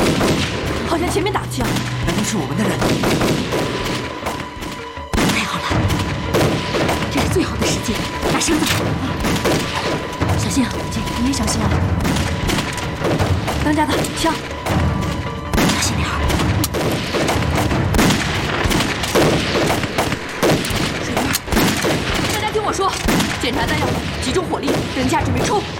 好像前面打击啊！ 难道是我们的人？ 太好了，这是最好的时机，拿绳子！小心啊，姐，你也小心啊！ 当家的，上！ 小心点儿。 水面，大家听我说，检查弹药，集中火力，等价准备冲！